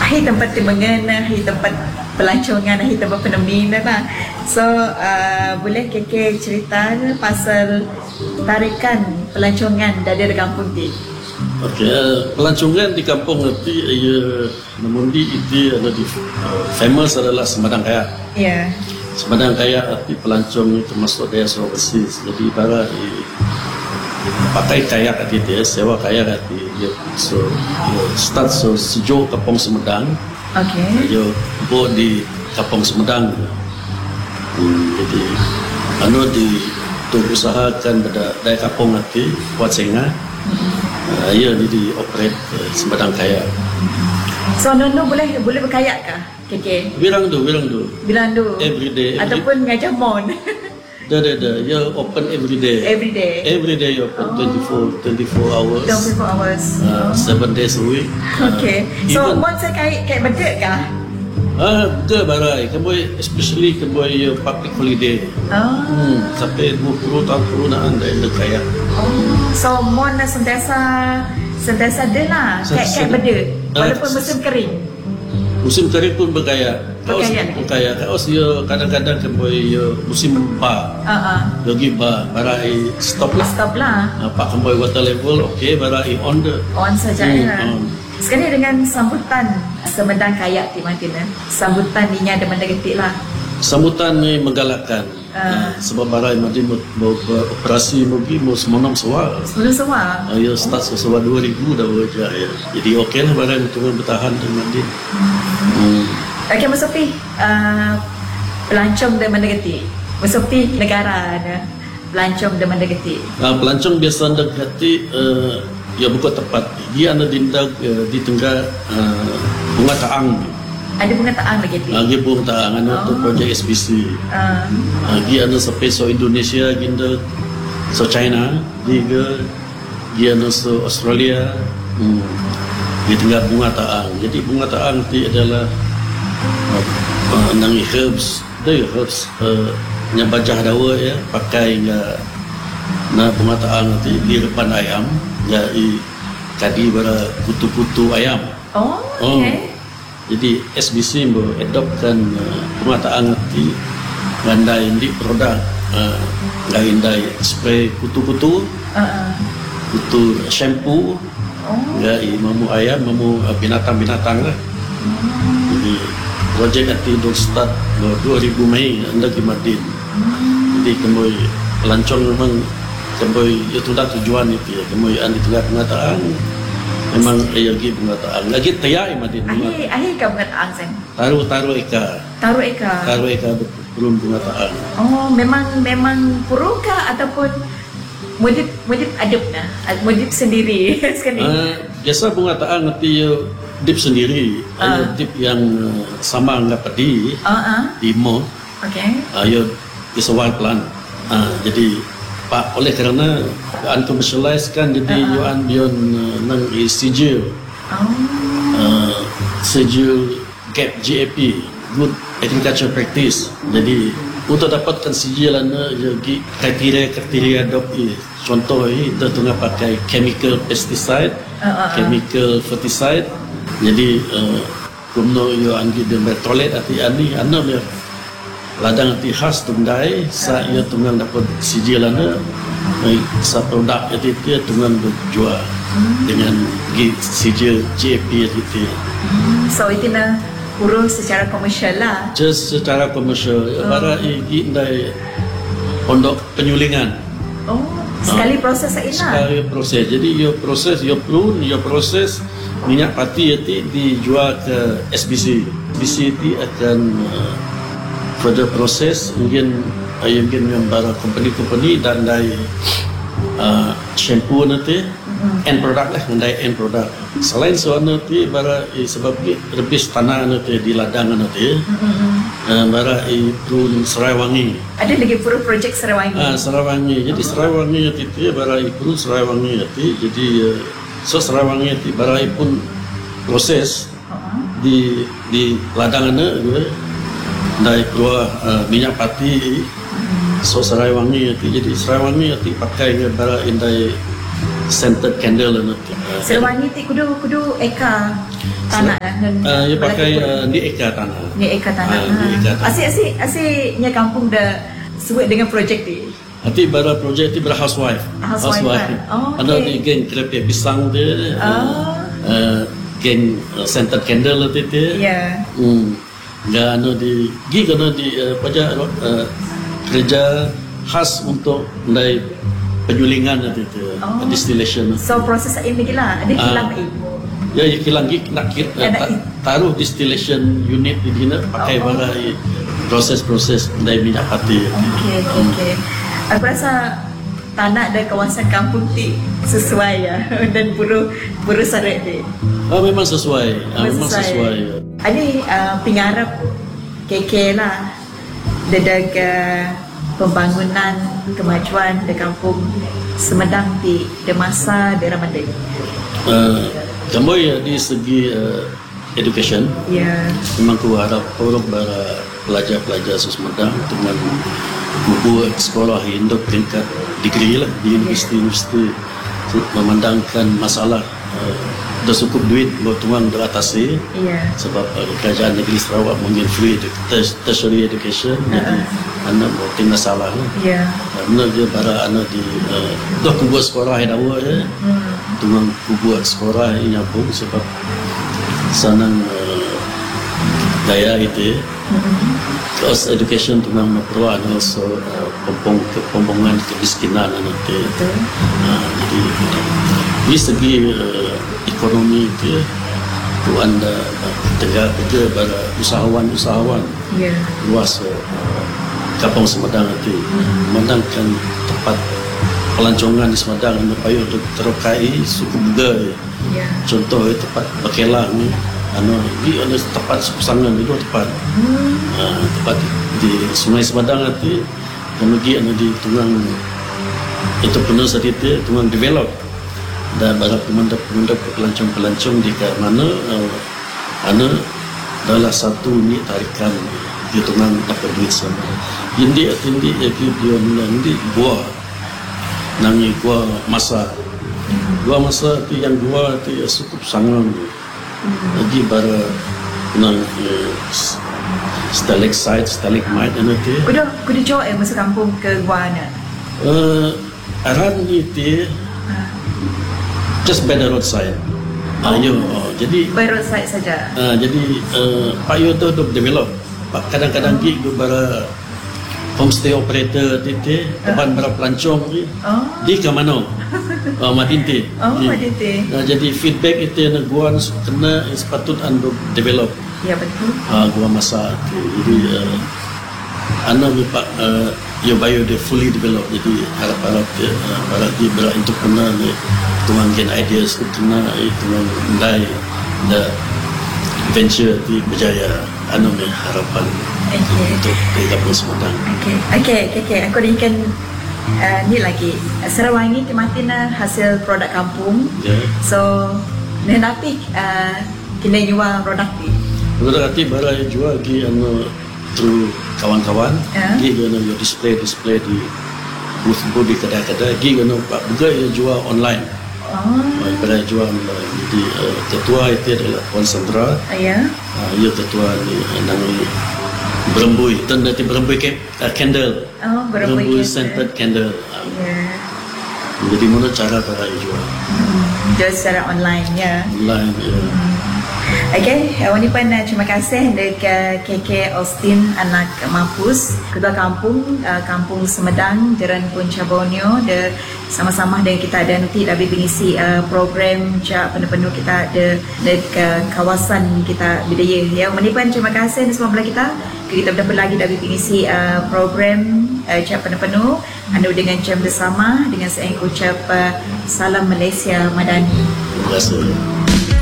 akhir tempat timengan, akhir tempat pelancongan, akhir tempat fenomena lah. So boleh KK cerita pasal tarikan pelancongan dari kampung ti? Okey, pelancongan di kampung nanti namun itu ada di famous adalah Semedang Kayak. Ya. Semedang Kayak arti pelancong termasuk daya Sulawesi. Jadi para pakai kayak arti dia, sewa kayak arti dia. So start sejauh kampung Semedang. Okey. Dia buat di kampung Semedang. Jadi usahakan pada daya kampung arti buat senga. Ya, di operate Semedang Kayak. So Nono boleh berkayak kah KK? Bilang tu. Every day. Ataupun ngajak mon? Dah. Ya open every day. Every day open 24 hours. 24 hours. 7 days a week. Okay. So mon saya kayak bedek kah? Betul barai. Especially kembali public holiday. Sampai 20 tahun penggunaan dari kayak. So mon sentiasa ada lah kayak bedek walaupun musim kering. Musim kering pun berkayak. Berkayak. Kadang-kadang kembali musim bar. Lagi bar barai stop lah. Pak kembali water level okey barai on saja ya. Sekarang dengan sambutan Semedang Kayak di Madinah. Sambutan ini ada mana ketik lah. Sambutan ni menggalakkan. Sebab barai Madinah operasi mogi mau semonam sewa. Ya start sewa 2000 dah wajah ya. Jadi okey lah barai untuk bertahan di Madinah. Okey Musofi, pelancong di mana ketik? Musofi negara ada pelancong di mana ketik? Pelancong biasa ada ketik ya bukan tepat. Dia ada di tengah bunga taang. Ada bunga taang lagi tu? Lagi bunga taang untuk projek SBC. Dia ada sampai Indonesia, ginda China, dia ada Australia. Di tengah bunga taang. Jadi bunga taang itu adalah nang herbs, yang bajah dawa ya, pakai bunga taang nanti di depan ayam. Jadi kadi bara kutu-kutu ayam. Okay. Jadi SBC adoptkan pengataan nanti ngandai di produk ngandai spray kutu-kutu, kutu shampoo, mamu ayam, mamu binatang-binatang lah. Jadi projek nanti untuk start 2000 Mei anda di Madin. Jadi kembali pelancong memang kembali itu dah tujuan itu ya kembali di tengah pengataan memang lagi pengataan lagi tiai Madin akhir ke pengataan sen taruh eka belum pengataan memang puru kah ataupun modif adab nah modif sendiri sekali biasa pengataan nanti dip sendiri dip yang sama nggak pedi di mo ayo disawal pelan jadi Pak, oleh kerana uncommercialized kan jadi beyond nang sijil GAP GAP Good Agriculture Practice. Jadi untuk dapatkan sijil jadi kriteria dop contoh kita tengah pakai chemical pesticide, chemical ferticide. Jadi kumno yo anggi de toilet ati ani anam ya ladang hati khas tundai sa ia tunggal dapat sijilana sa produk itu tunggal berjual dengan sijil GAP itu. So itu na urus secara komersial lah. Just secara komersial. Bara indai pondok penyulingan. Sekali proses saya Sekali proses. Jadi yo proses minyak pati itu dijual ke SBC. SBC itu akan further proses mungkin yang bara company dan dari shampoo nanti end product lah dari end product selain soal nanti bara sebab lebih tanah nanti di ladang nanti bara perlu Serai-Wangi ada lagi perlu projek Serai-Wangi jadi Serai-Wangi itu bara perlu Serai-Wangi nanti jadi Serai-Wangi itu bara pun proses di ladang nanti dari keluar minyak pati Serai-Wangi jadi Serai-Wangi pakai bara indai scented candle nanti. Sewangi ti kudu eka tanah lah. Ia pakai di eka tanah. Ni eka tanah. Di eka tanah. Asyiknya kampung dah suit dengan projek ni. Hati bara projek ti bara housewife. Kan? Oh, okay. Ada di geng kereta pisang dia. Geng scented candle nanti dia. Ya. Gak di pajak kerja khas untuk dari penyulingan nanti tu, distillation. So proses ini lah, ada kilang air. Ya, kilang nak taruh distillation unit di sini pakai proses-proses dari minyak pati. Okay. Aku rasa tanah dan kawasan kampung ti sesuai ya dan buru syarat ni. Memang sesuai. Memang sesuai. Ada pengarap KK lah dedak pembangunan kemajuan di kampung Semedang di masa di Ramadan. Kamu ya di segi education. Ya. Memang aku harap orang para pelajar-pelajar Semedang dengan buku sekolah untuk tingkat degree lah di universiti memandangkan masalah dah cukup duit buat tuan teratasi. Sebab kerajaan negeri Sarawak mungkin free tertiary education, jadi anak mungkin masalah anak dia para anak di dah buat sekolah yang awal tuan buat sekolah yang nyambung sebab sanang daya itu cost education tuan memperluan also pembangunan kemiskinan nanti. Jadi di segi ekonomi itu tuan tegak kerja pada usahawan luas Kampung Semedang nanti memandangkan tempat pelancongan di Semedang yang berpayung untuk terokai suku Buga. Contoh tempat Bakelang ni di tempat Sukusangan itu tempat di Sungai Semedang nanti kemudian di tunang entrepreneur sedikit tunang develop dan para pemuda-pemuda pelancong-pelancong di mana adalah satu ni tarikan dia tunang dapat duit sama. Ini dia nanti gua nangi gua masa tu yang gua tu cukup sangat lagi bara nang stalagmite nanti. Kudu jauh masa kampung ke gua na. Aran itu just by the roadside. Jadi by roadside saja. Jadi Pak Yo tu develop. Kadang-kadang gig bara homestay operator tete teman bara pelancong di ke mana? Madinti. Madinti. Jadi feedback itu yang gua kena sepatut anda develop. Ya betul. Gua masa jadi anak Pak Yo Bayo dia fully develop, jadi harap-harap dia entrepreneur ni tuan gen ideas kena tuan mulai the venture di berjaya ni harapan untuk Kampung Semedang. Okay. Aku ikan ni lagi Sarawangi kematina hasil produk kampung. So nenapi kena jual produk ni. Produk hati barang jual lagi through kawan-kawan, dia guna display di booth di kedai-kedai, dia guna juga dia jual online. Kedai jual online. Jadi ketua itu adalah Puan Sandra. Ia ketua ni namanya Berembui, nanti Berembui candle. Berembui scented candle. Jadi mana cara para jual? Jual secara online ya. Online ya. Okay, awak ni pun terima kasih dekat KK Austin anak Mapus Ketua Kampung Semedang Jalan Punca Borneo de sama-sama dengan kita ada nanti lebih mengisi program jak penuh-penuh kita ada dekat kawasan kita budaya ya. Awak ni pun terima kasih semua belah kita berdapat lagi lebih mengisi program jak penuh-penuh anda dengan jam bersama dengan saya ucap salam Malaysia Madani. Terima kasih.